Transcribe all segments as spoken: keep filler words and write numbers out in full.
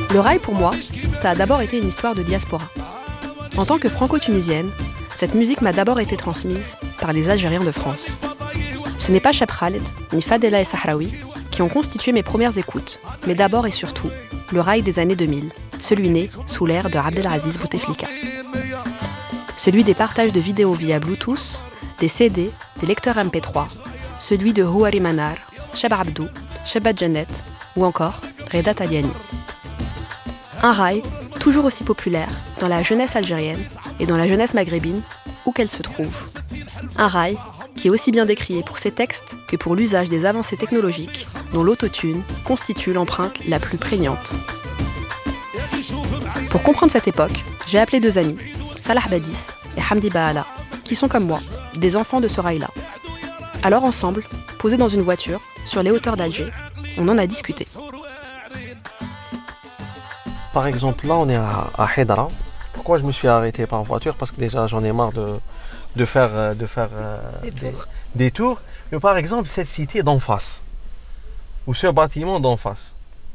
Le rail, pour moi, ça a d'abord été une histoire de diaspora. En tant que franco-tunisienne, cette musique m'a d'abord été transmise par les Algériens de France. Ce n'est pas Cheb Khaled, ni Fadela et Sahraoui qui ont constitué mes premières écoutes, mais d'abord et surtout, le rail des années deux mille, celui né sous l'ère de Abdelaziz Bouteflika. Celui des partages de vidéos via Bluetooth, des C D, des lecteurs M P trois, celui de Houari Manar, Cheb Abdou, Cheba Janet ou encore Reda Taliani. Un rail toujours aussi populaire dans la jeunesse algérienne et dans la jeunesse maghrébine, où qu'elle se trouve. Un rail qui est aussi bien décrié pour ses textes que pour l'usage des avancées technologiques dont l'autotune constitue l'empreinte la plus prégnante. Pour comprendre cette époque, j'ai appelé deux amis, Salah Badis et Hamdi Bahala, qui sont comme moi, des enfants de ce rail-là. Alors ensemble, posés dans une voiture, sur les hauteurs d'Alger, on en a discuté. Par exemple, là, on est à, à Haidara. Pourquoi je me suis arrêté par voiture? Parce que déjà, j'en ai marre de, de faire, de faire euh, des, des, tours. des tours. Mais par exemple, cette cité d'en face, ou ce bâtiment d'en face,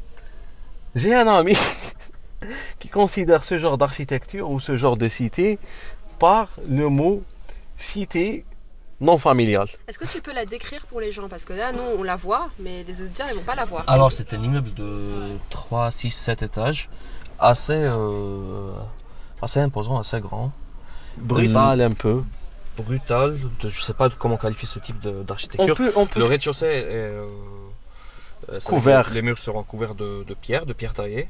j'ai un ami qui considère ce genre d'architecture ou ce genre de cité par le mot cité non familiale. Est-ce que tu peux la décrire pour les gens? Parce que là, nous, on la voit, mais les auditeurs, ils ne vont pas la voir. Alors, c'est un immeuble de trois, six, sept étages, assez, euh, assez imposant, assez grand. Brutal un peu. Brutal, je ne sais pas comment qualifier ce type de, d'architecture. On peut, on peut... Le rez-de-chaussée est euh, couvert. Les murs seront couverts de, de pierre, de pierre taillée.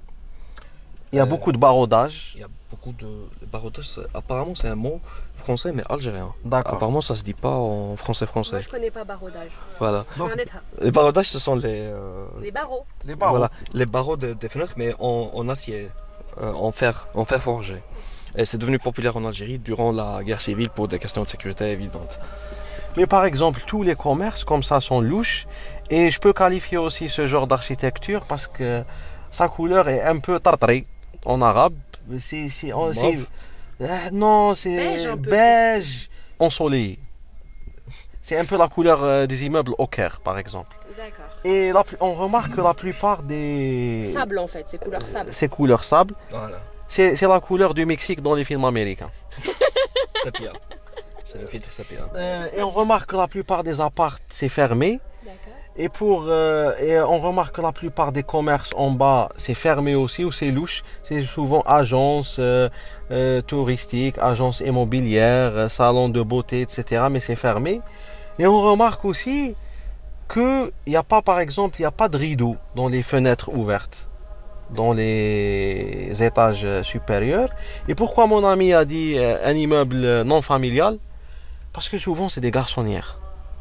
Il y a euh, beaucoup de baroudage. Il y a beaucoup de baroudage. C'est, apparemment, c'est un mot français, mais algérien. D'accord. Apparemment, ça ne se dit pas en français-français. Moi, je ne connais pas baroudage. Voilà. Donc, un état. Les barodages, ce sont les... Euh, les barreaux. Les barreaux. Voilà, les barreaux de, des fenêtres, mais en, en acier, euh, en fer, en fer forgé. Et c'est devenu populaire en Algérie durant la guerre civile pour des questions de sécurité évidentes. Mais par exemple, tous les commerces comme ça sont louches. Et je peux qualifier aussi ce genre d'architecture parce que sa couleur est un peu tartari en arabe. C'est, c'est, on, c'est, euh, non, c'est beige, un peu. beige ensoleillé. C'est un peu la couleur euh, des immeubles au Caire, par exemple. D'accord. Et la, on remarque que la plupart des... Sable, en fait, c'est couleur sable. C'est couleur sable. Voilà. C'est, c'est la couleur du Mexique dans les films américains. Sépia. C'est le filtre sépia. Euh, et on remarque que la plupart des apparts, c'est fermé. D'accord. Et, pour, euh, et on remarque que la plupart des commerces en bas, c'est fermé aussi ou c'est louche. C'est souvent agences euh, euh, touristiques, agences immobilières, euh, salons de beauté, et cetera. Mais c'est fermé. Et on remarque aussi qu'il n'y a pas, par exemple, il n'y a pas de rideaux dans les fenêtres ouvertes, dans les étages supérieurs. Et pourquoi mon ami a dit euh, un immeuble non familial? Parce que souvent, c'est des garçonnières.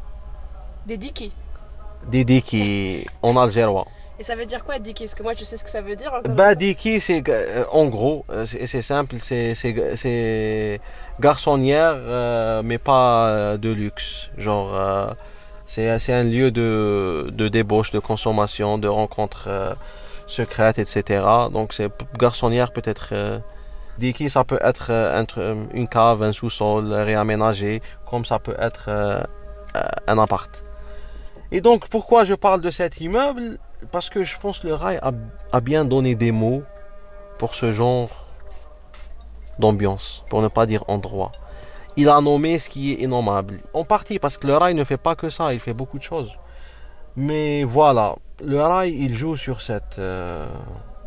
Des dikis. Des dikis en algérois. Et ça veut dire quoi, diki? Parce que moi, je sais ce que ça veut dire. Bah, diki, c'est euh, en gros, c'est, c'est simple, c'est, c'est, c'est garçonnière, euh, mais pas euh, de luxe. Genre, euh, c'est, c'est un lieu de, de débauche, de consommation, de rencontres euh, secrètes, et cetera. Donc, c'est garçonnière peut-être. Euh, diki, ça peut être euh, entre une cave, un sous-sol réaménagé, comme ça peut être euh, un appart. Et donc, pourquoi je parle de cet immeuble? Parce que je pense que le rail a, a bien donné des mots pour ce genre d'ambiance, pour ne pas dire endroit. Il a nommé ce qui est innommable. En partie parce que le rail ne fait pas que ça, il fait beaucoup de choses. Mais voilà, le rail, il joue sur cette... Euh,